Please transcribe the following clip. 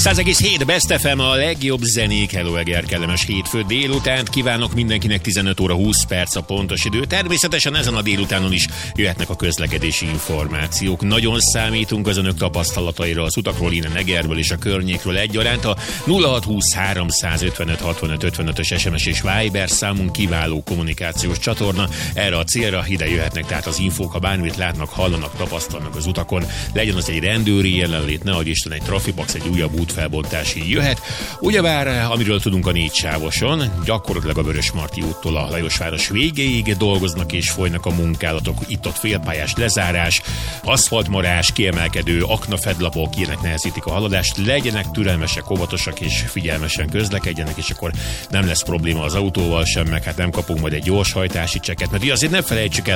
100,7 Best FM, a legjobb zenék. Hello, Eger, kellemes hétfő délutánt kívánok mindenkinek. 15 óra 20 perc a pontos idő. Természetesen ezen a délutánon is jöhetnek a közlekedési információk. Nagyon számítunk az önök tapasztalataira az utakról, innen Egerből és a környékről egyaránt. A 0620 355 65 55-ös SMS és Viber számunk kiváló kommunikációs csatorna. Erre a célra ide jöhetnek tehát az infók, ha bármit látnak, hallanak, tapasztalnak az utakon. Legyen az egy rendőri jelenlét, nehogy Isten egy trafibox, egy újabb útfelbontási jöhet. Ugyebár, amiről tudunk, a 4 sávoson, gyakorlatilag a Vörösmarty úttól a Lajosváros végéig dolgoznak és folynak a munkálatok. Itt-ott félpályás lezárás, aszfaltmarás, kiemelkedő aknafedlapok, ilyenek nehezítik a haladást. Legyenek türelmesek, óvatosak és figyelmesen közlekedjenek, és akkor nem lesz probléma az autóval sem, meg hát nem kapunk majd egy gyorshajtási csekket, mert azért nem felejtsük el,